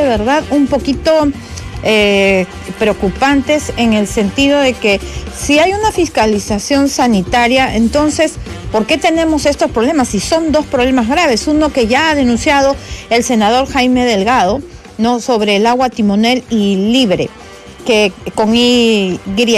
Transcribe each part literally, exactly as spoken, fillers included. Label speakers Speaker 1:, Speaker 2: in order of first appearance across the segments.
Speaker 1: verdad un poquito eh, preocupantes en el sentido de que si hay una fiscalización sanitaria, entonces, ¿por qué tenemos estos problemas? Si son dos problemas graves, uno que ya ha denunciado el senador Jaime Delgado, ¿no?, sobre el agua Timonel y Libre, que con Y,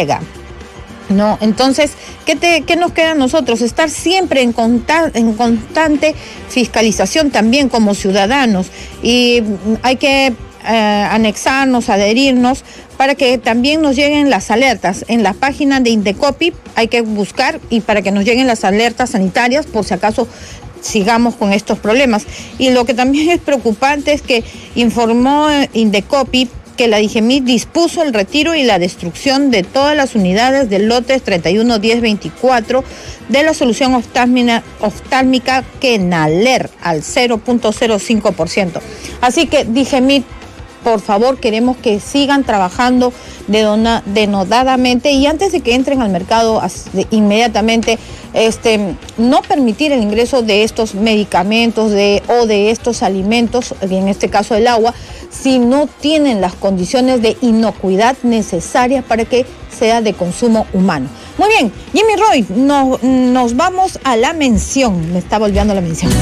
Speaker 1: ¿no? Entonces, ¿qué, te, ¿qué nos queda a nosotros? Estar siempre en, conta, en constante fiscalización también como ciudadanos, y hay que eh, anexarnos, adherirnos, para que también nos lleguen las alertas. En la página de Indecopi hay que buscar y para que nos lleguen las alertas sanitarias por si acaso sigamos con estos problemas. Y lo que también es preocupante es que informó Indecopi que la DIGEMIT dispuso el retiro y la destrucción de todas las unidades del lote treinta y uno diez veinticuatro de la solución oftálmica, oftálmica Kenaler al cero punto cero cinco por ciento. Así que DIGEMIT, por favor, queremos que sigan trabajando denodadamente y antes de que entren al mercado inmediatamente, este, no permitir el ingreso de estos medicamentos de, o de estos alimentos, en este caso el agua, si no tienen las condiciones de inocuidad necesarias para que sea de consumo humano. Muy bien, Jimmy Roy, no, nos vamos a la mención. Me está volviendo la mención.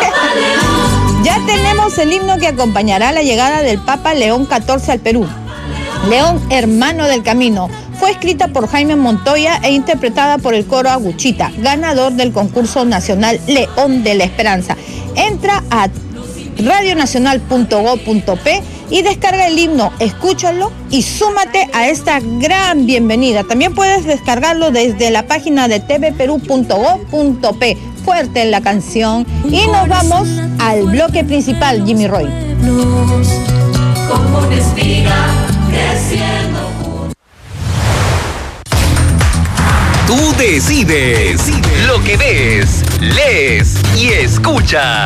Speaker 1: Ya tenemos el himno que acompañará la llegada del Papa León catorce al Perú. León, hermano del camino. Fue escrita por Jaime Montoya e interpretada por el coro Aguchita, ganador del concurso nacional León de la Esperanza. Entra a radionacional punto gob punto pe y descarga el himno, escúchalo y súmate a esta gran bienvenida. También puedes descargarlo desde la página de te ve perú punto gob punto pe. Fuerte en la canción y nos vamos al bloque principal, Jimmy Roy.
Speaker 2: Como una espiga creciendo.
Speaker 3: Tú decides lo que ves, lees y escuchas.